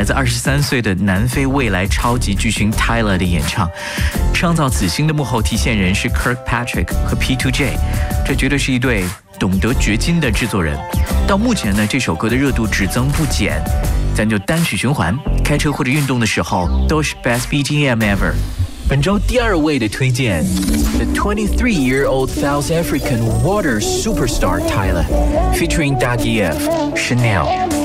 自23岁的南非未来超级巨星 Tyler 的演唱。创造此星的幕后提线人是 Kirkpatrick 和 P2J， 这绝对是一对懂得掘金的制作人。到目前呢，这首歌的热度只增不减，咱就单曲循环，开车或者运动的时候都是 Best BGM ever。本周第2位的推荐 ，The 23-year-old South African water superstar Tyler, featuring Daggy F, Chanel。